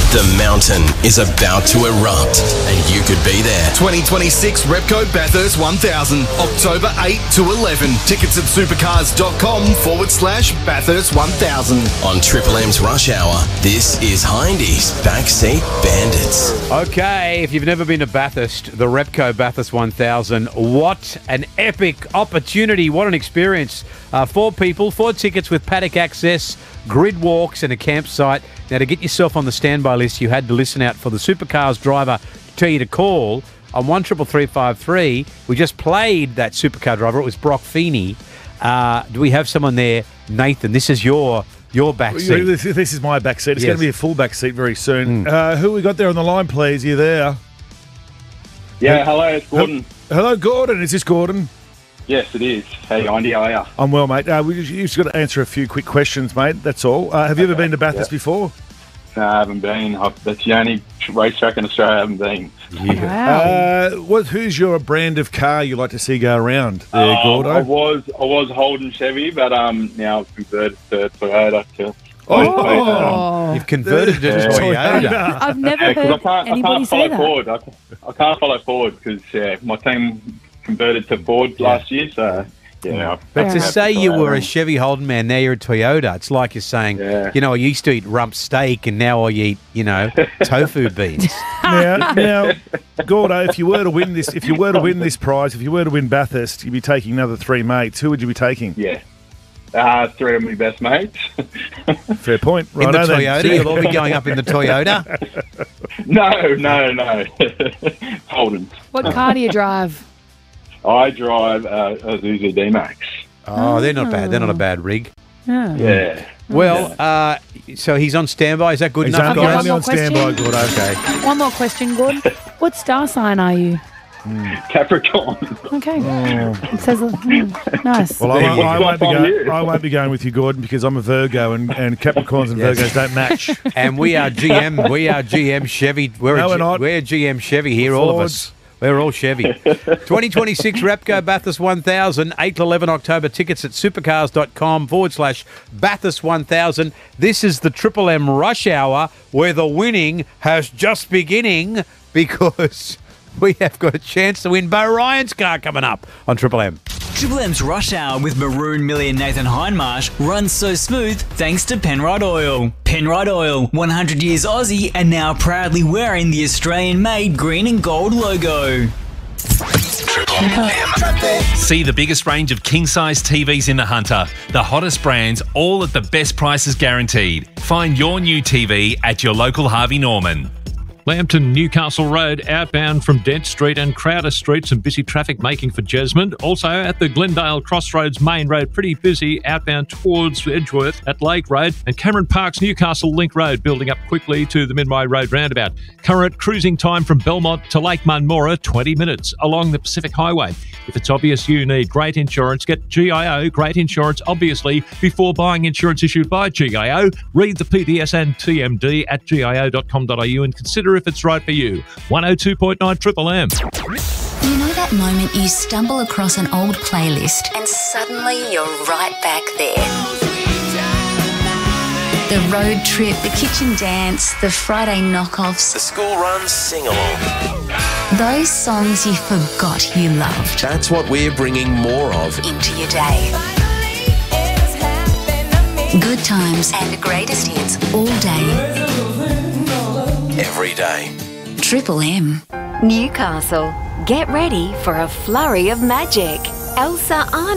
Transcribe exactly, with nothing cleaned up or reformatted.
The mountain is about to erupt, and you could be there. twenty twenty-six Repco Bathurst one thousand, October eighth to eleven. Tickets at supercars.com forward slash Bathurst one thousand. On Triple M's Rush Hour, this is Hindy's Backseat Bandits. Okay, if you've never been to Bathurst, the Repco Bathurst one thousand, what an epic opportunity. What an experience. Uh, four people, four tickets with paddock access, grid walks and a campsite. Now, to get yourself on the standby list, you had to listen out for the Supercars driver to tell you to call on one triple three five three. We just played that Supercar driver. It was Brock Feeney. Uh, do we have someone there? Nathan, this is your your back seat. This, this is my back seat. It's Yes. going to be a full back seat very soon. Mm. Uh, who we got there on the line, please? You there? Yeah, hello, it's Gordon. Hello, Gordon. Is this Gordon? Yes, it is. Hey, Andy, how are you? I'm well, mate. Uh, we just, you've just got to answer a few quick questions, mate. That's all. Uh, have you ever Okay, been to Bathurst yeah. before? No, I haven't been. I've, that's the only racetrack in Australia I haven't been. Uh, what, who's your brand of car you like to see go around there, Uh, Gordo? I was I was holding Chevy, but um, now I've converted to Toyota. To, Oh. You've converted it to Yeah. Toyota. I've never Yeah, 'cause I heard can't, I anybody can't say follow that. Ford. I, I can't follow Ford because yeah, my team converted to Ford last year, so yeah. I- But I to have say you Toyota. were a Chevy Holden man, now you're a Toyota. It's like you're saying, Yeah. you know, I used to eat rump steak and now I eat, you know, tofu beans. now, now, Gordo, if you were to win this, if you were to win this prize, if you were to win Bathurst, you'd be taking another three mates. Who would you be taking? Yeah. Uh, three of my best mates. Fair point. In the Righto then. Toyota, you'll all be going up in the Toyota. no, no, no. Holden. What car do you drive? I drive uh, a Zuzu D-Max. Oh, they're not bad. They're not a bad rig. Oh. Yeah. Well, uh, so he's on standby. Is that good He's enough, only, Okay, guys? only one on more standby, question. Gordo. Okay. One more question, Gordon. What star sign are you? Capricorn. Okay. It says, mm, nice. Well, I, won't- I, won't be What's going, on you? I won't be going with you, Gordon, because I'm a Virgo and, and Capricorns and Yes. Virgos don't match. And we are G M. We are G M Chevy. We're, No, a we're G- not. we're G M Chevy here, all of us. We're all Chevy. twenty twenty-six Repco Bathurst one thousand, eight to eleven October. Tickets at supercars.com forward slash Bathurst one thousand. This is the Triple M Rush Hour where the winning has just beginning because we have got a chance to win Bo Ryan's car coming up on Triple M. Triple M's Rush Hour with Maroon Million Nathan Hindmarsh runs so smooth thanks to Penrite Oil. Penrite Oil, one hundred years Aussie and now proudly wearing the Australian-made green and gold logo. See the biggest range of king-size T Vs in the Hunter. The hottest brands, all at the best prices guaranteed. Find your new T V at your local Harvey Norman. Lambton, Newcastle Road, outbound from Dent Street and Crowder Street, some busy traffic making for Jesmond. Also at the Glendale Crossroads Main Road, pretty busy outbound towards Edgeworth at Lake Road. And Cameron Park's Newcastle Link Road building up quickly to the Midway Road roundabout. Current cruising time from Belmont to Lake Munmora, twenty minutes along the Pacific Highway. If it's obvious you need great insurance, get G I O Great Insurance, obviously, before buying insurance issued by G I O. Read the P D S and T M D at G I O dot com dot A U and consider if it's right for you. one oh two point nine Triple M. You know that moment you stumble across an old playlist and suddenly you're right back there. The road trip, the kitchen dance, the Friday knockoffs. The school run sing-along. Those songs you forgot you loved That's what we're bringing more of. into your day. Good times and greatest hits all day. Every day. Triple M. Newcastle, get ready for a flurry of magic. Elsa Arnold.